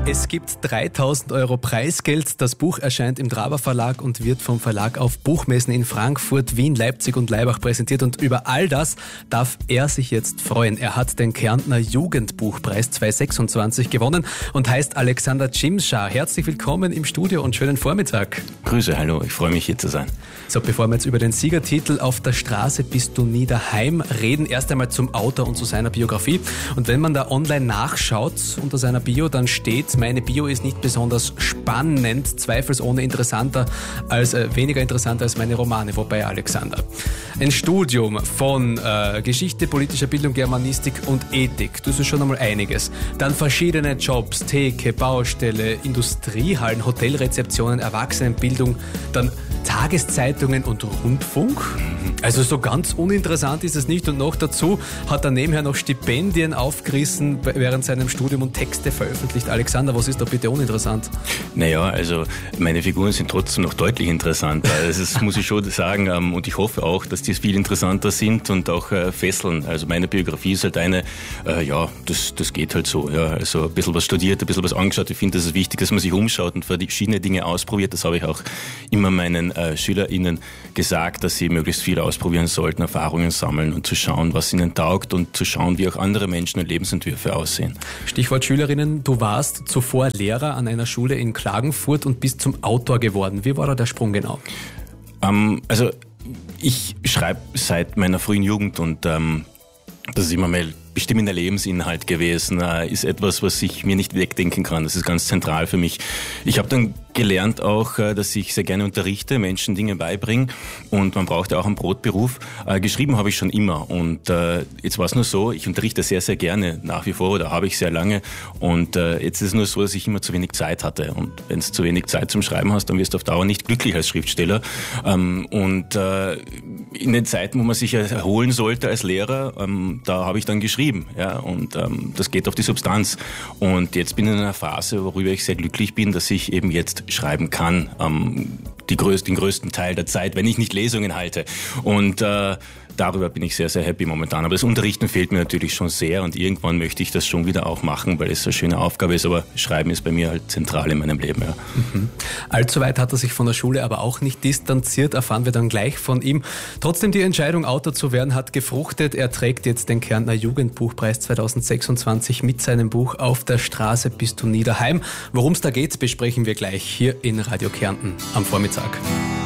Es gibt 3.000 Euro Preisgeld. Das Buch erscheint im Traber Verlag und wird vom Verlag auf Buchmessen in Frankfurt, Wien, Leipzig und Laibach präsentiert. Und über all das darf er sich jetzt freuen. Er hat den Kärntner Jugendbuchpreis 2026 gewonnen und heißt Alexander Cimscha. Herzlich willkommen im Studio und schönen Vormittag. Grüße, hallo, ich freue mich hier zu sein. So, bevor wir jetzt über den Siegertitel Auf der Straße bist du nie daheim reden, erst einmal zum Autor und zu seiner Biografie. Und wenn man da online nachschaut unter seiner Bio, dann steht, meine Bio ist nicht besonders spannend, zweifelsohne weniger interessanter als meine Romane. Wobei, Alexander, ein Studium von Geschichte, politischer Bildung, Germanistik und Ethik, das ist schon einmal einiges. Dann verschiedene Jobs, Theke, Baustelle, Industriehallen, Hotelrezeptionen, Erwachsenenbildung, dann Tageszeitungen und Rundfunk. Also so ganz uninteressant ist es nicht. Und noch dazu hat er nebenher noch Stipendien aufgerissen während seinem Studium und Texte veröffentlicht. Alexander, was ist da bitte uninteressant? Naja, also meine Figuren sind trotzdem noch deutlich interessanter. Das muss ich schon sagen. Und ich hoffe auch, dass die viel interessanter sind und auch fesseln. Also meine Biografie ist halt eine, das geht halt so. Ja. Also ein bisschen was studiert, ein bisschen was angeschaut. Ich finde, das ist wichtig, dass man sich umschaut und verschiedene Dinge ausprobiert. Das habe ich auch immer meinen SchülerInnen gesagt, dass sie möglichst viel ausprobieren sollten, Erfahrungen sammeln und zu schauen, was ihnen taugt und zu schauen, wie auch andere Menschen und Lebensentwürfe aussehen. Stichwort Schülerinnen, du warst zuvor Lehrer an einer Schule in Klagenfurt und bist zum Autor geworden. Wie war da der Sprung genau? Also ich schreibe seit meiner frühen Jugend und das ist immer mal bestimmender Lebensinhalt gewesen, ist etwas, was ich mir nicht wegdenken kann. Das ist ganz zentral für mich. Ich habe dann gelernt auch, dass ich sehr gerne unterrichte, Menschen Dinge beibringe und man braucht ja auch einen Brotberuf. Geschrieben habe ich schon immer und jetzt war es nur so, ich unterrichte sehr, sehr gerne nach wie vor oder habe ich sehr lange und jetzt ist es nur so, dass ich immer zu wenig Zeit hatte und wenn du zu wenig Zeit zum Schreiben hast, dann wirst du auf Dauer nicht glücklich als Schriftsteller und in den Zeiten, wo man sich erholen sollte als Lehrer, da habe ich dann geschrieben. Ja, und das geht auf die Substanz. Und jetzt bin ich in einer Phase, worüber ich sehr glücklich bin, dass ich eben jetzt schreiben kann, den größten Teil der Zeit, wenn ich nicht Lesungen halte. Und darüber bin ich sehr, sehr happy momentan. Aber das Unterrichten fehlt mir natürlich schon sehr und irgendwann möchte ich das schon wieder auch machen, weil es eine schöne Aufgabe ist. Aber Schreiben ist bei mir halt zentral in meinem Leben. Ja. Allzu weit hat er sich von der Schule aber auch nicht distanziert, erfahren wir dann gleich von ihm. Trotzdem, die Entscheidung, Autor zu werden, hat gefruchtet. Er trägt jetzt den Kärntner Jugendbuchpreis 2026 mit seinem Buch Auf der Straße bist du nie daheim. Worum es da geht, besprechen wir gleich hier in Radio Kärnten am Vormittag.